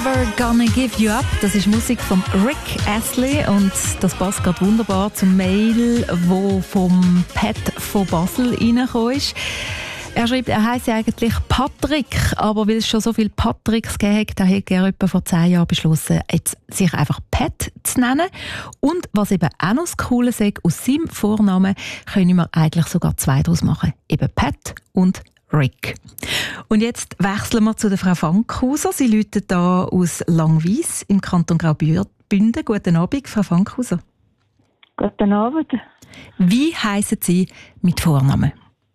Never Gonna Give You Up. Das ist Musik von Rick Astley und das passt gerade wunderbar zum Mail, wo vom Pat von Basel reingekommen ist. Er schreibt, er heisst eigentlich Patrick, aber weil es schon so viele Patricks gegeben hat, hat er etwa vor 10 Jahren beschlossen, jetzt sich einfach Pat zu nennen. Und was eben auch noch das Coole ist, aus seinem Vornamen können wir eigentlich sogar 2 daraus machen. Eben Pat und Rick. Und jetzt wechseln wir zu der Frau Fankhauser. Sie läutet hier aus Langwies im Kanton Graubünden. Guten Abend, Frau Fankhauser. Guten Abend. Wie heissen Sie mit Vornamen?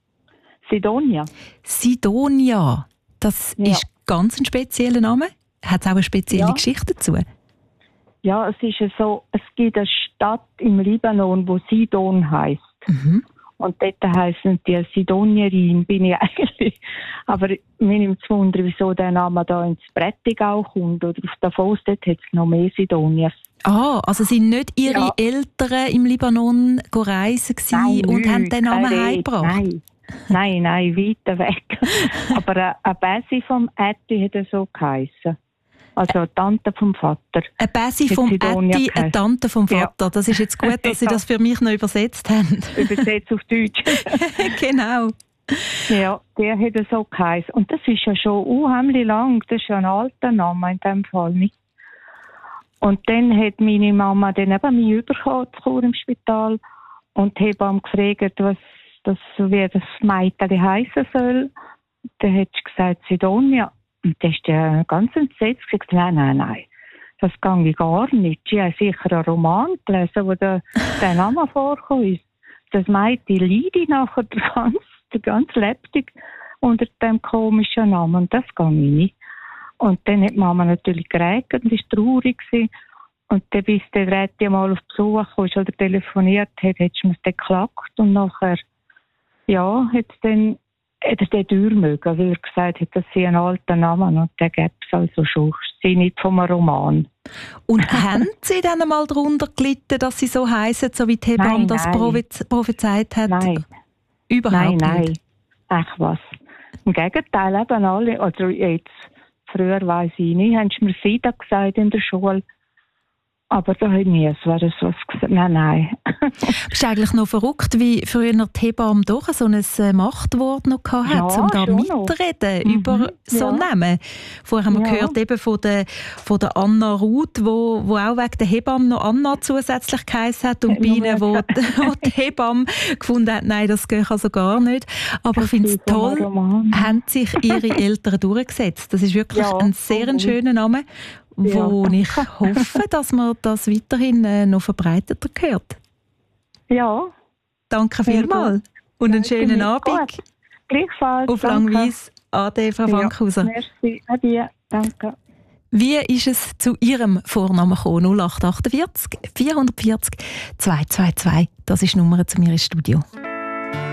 Sidonia. Sidonia. Das ist ganz ein spezieller Name. Hat es auch eine spezielle Geschichte dazu? Ja, es ist so, es gibt eine Stadt im Libanon, die Sidon heisst. Mhm. Und dort heissen die Sidonierin, bin ich eigentlich. Aber mir nimmt es Wunder, wieso der Name da ins Prättigau kommt. Oder auf Davos, dort hat es noch mehr Sidoniers. Ah, also sind nicht Ihre Eltern im Libanon reisen und haben den Namen heimgebracht? Nein, weiter weg. Aber eine Bessie vom Ätti hat er so geheissen. Also eine Tante vom Vater. Eine Bessie vom Ätti, eine Tante vom Vater. Ja. Das ist jetzt gut, dass Sie das für mich noch übersetzt haben. Übersetzt auf Deutsch. Genau. Ja, der hat er so geheissen. Und das ist ja schon unheimlich lang. Das ist ja ein alter Name in dem Fall nicht. Und dann hat meine Mama dann eben mich bekommen im Spital und die Hebamme gefragt, wie das Mädchen heissen soll. Dann hat sie gesagt, Sidonia. Und dann ist der ganz entsetzt gesagt, nein, das geht gar nicht. Sie haben sicher einen Roman gelesen, wo der Name vorkommt. Das Mädchen leidet nachher ganz lebendig unter dem komischen Namen. Und das geht nicht. Und dann hat Mama natürlich geregnet und war traurig gewesen. Und dann, bis der dritte Mal auf Besuch kam oder telefoniert hat, hat sie mir dann geklagt. Und nachher, hat er den durchmögen, weil er gesagt hat, das sei ein alter Name und den gäbe es also schon. Sie nicht vom Roman. Und haben Sie dann einmal darunter gelitten, dass Sie so heissen, so wie die Hebamme das prophezeit hat? Nein. Überhaupt nicht? Ach was. Im Gegenteil, eben alle, oder jetzt, früher weiss ich nicht, haben sie mir Sida gesagt in der Schule. Aber da habe ich nie so etwas gesagt. Nein. Bist du eigentlich noch verrückt, wie früher die Hebamme doch so ein Machtwort noch hatte, um da mitzureden über so Namen? Vorher haben wir gehört eben von der Anna Ruth, wo auch wegen der Hebamme noch Anna zusätzlich geheißen hat und bei ihnen, wo die Hebamme gefunden hat, nein, das geht also gar nicht. Aber ich finde es toll, haben sich ihre Eltern durchgesetzt. Das ist wirklich ein sehr schöner Name, wo ich hoffe, dass man das weiterhin noch verbreiteter hört. Ja. Danke vielmals und einen schönen Abend. Gleichfalls. Auf Langwies. Ade, Frau Fankhauser. Merci. Adieu. Danke. Wie ist es zu Ihrem Vornamen gekommen? 0848 440 222. Das ist die Nummer zu mir ins Studio.